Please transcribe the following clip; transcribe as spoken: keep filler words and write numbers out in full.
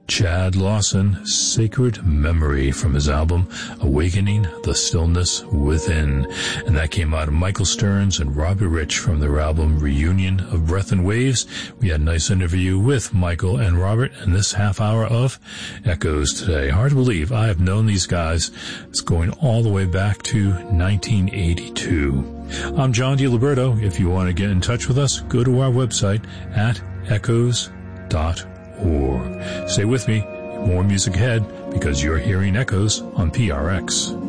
Chad Lawson, Sacred Memory, from his album Awakening the Stillness Within. And that came out of Michael Stearns and Robbie Rich from their album Reunion of Breath and Waves. We had a nice interview with Michael and Robert in this half hour of Echoes today. Hard to believe I have known these guys. It's going all the way back to nineteen eighty-two. I'm John DiLiberto. If you want to get in touch with us, go to our website at echoes dot org. Or stay with me, more music ahead, because you're hearing Echoes on P R X.